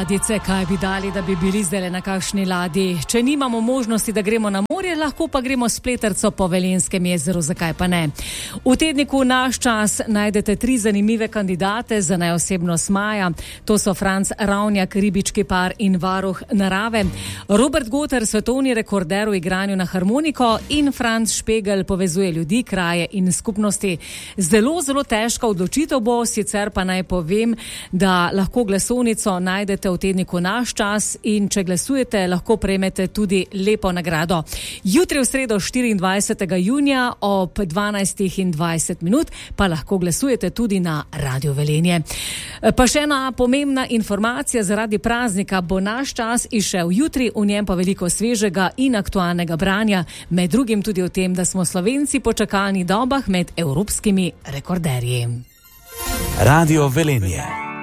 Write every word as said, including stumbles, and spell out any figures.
ladjice, kaj bi dali, da bi bili zdaj na kakšni ladji. Če nimamo možnosti, da gremo na morje, lahko pa gremo s pletrco po Velenjskem jezeru, zakaj pa ne. V tedniku Naš čas najdete tri zanimive kandidate za najosebnost maja. To so Franc Ravnjak, ribički par in varuh narave, Robert Goter, svetovni rekorder v igranju na harmoniko, in Franc Špegel, povezuje ljudi, kraje in skupnosti. Zelo, zelo težka odločitev bo, sicer pa naj povem, da lahko glasovnico najdete v tedniku Naš čas in če glasujete, lahko prejmete tudi lepo nagrado. Jutri v sredo štiriindvajsetega junija ob dvanajstih in dvajset minut pa lahko glasujete tudi na Radio Velenje. Pa še ena pomembna informacija, zaradi praznika bo Naš čas izšel jutri, v njem pa veliko svežega in aktualnega branja, med drugim tudi o tem, da smo Slovenci po čakalnih dobah med evropskimi rekorderji. Radio Velenje.